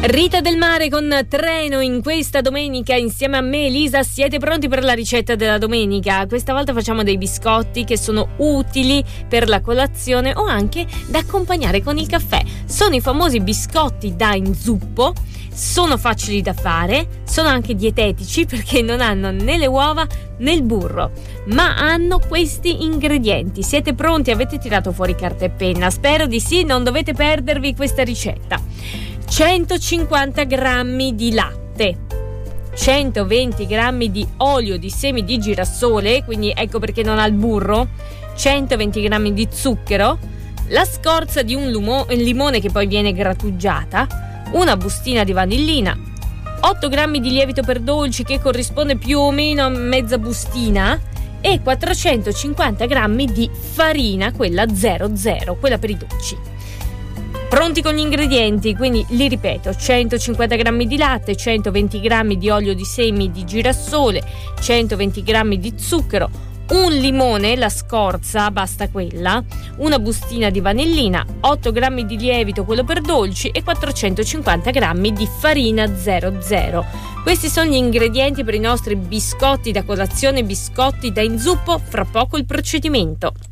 Rita Del Mare con Treno in questa domenica insieme a me, Elisa. Siete pronti per la ricetta della domenica? Questa volta facciamo dei biscotti che sono utili per la colazione o anche da accompagnare con il caffè. Sono i famosi biscotti da inzuppo, sono facili da fare, sono anche dietetici perché non hanno né le uova né il burro, ma hanno questi ingredienti. Siete pronti? Avete tirato fuori carta e penna? Spero di sì, non dovete perdervi questa ricetta. 150 grammi di latte, 120 grammi di olio di semi di girasole, quindi ecco perché non ha il burro, 120 grammi di zucchero, la scorza di un limone che poi viene grattugiata, una bustina di vanillina, 8 grammi di lievito per dolci che corrisponde più o meno a mezza bustina e 450 grammi di farina, quella 00, quella per i dolci. Pronti con gli ingredienti, quindi li ripeto: 150 grammi di latte, 120 grammi di olio di semi di girasole, 120 grammi di zucchero, un limone, la scorza, basta quella, una bustina di vanillina, 8 grammi di lievito, quello per dolci, e 450 grammi di farina 00. Questi sono gli ingredienti per i nostri biscotti da colazione, biscotti da inzuppo. Fra poco il procedimento.